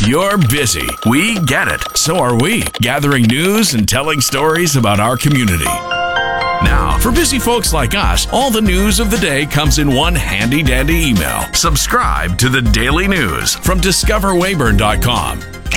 You're busy. We get it. So are we, gathering news and telling stories about our community. Now, for busy folks like us, all the news of the day comes in one handy-dandy email. Subscribe to the Daily News from discoverweyburn.com.